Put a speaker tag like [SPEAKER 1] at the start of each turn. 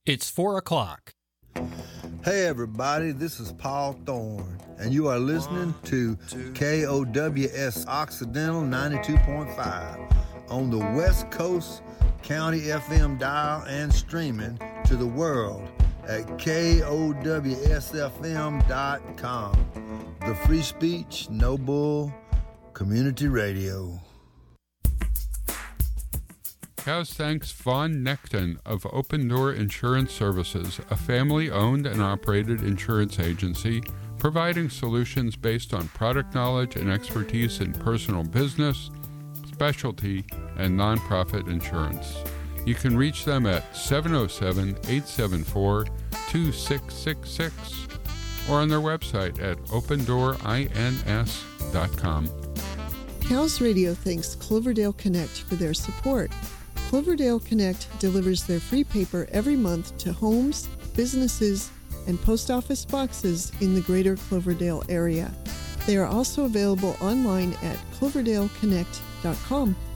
[SPEAKER 1] It's 4 o'clock.
[SPEAKER 2] Hey everybody, this is Paul Thorne, and you are listening to KOWS Occidental 92.5 on the West Coast County FM dial and streaming to the world at KOWSFM.com. The Free Speech, No Bull Community Radio.
[SPEAKER 3] Cows thanks Vaughn Necton of Open Door Insurance Services, a family-owned and operated insurance agency providing solutions based on product knowledge and expertise in personal business, specialty, and nonprofit insurance. You can reach them at 707-874-2666 or on their website at opendorins.com.
[SPEAKER 4] Cows Radio thanks Cloverdale Connect for their support. Cloverdale Connect delivers their free paper every month to homes, businesses, and post office boxes in the greater Cloverdale area. They are also available online at cloverdaleConnect.com.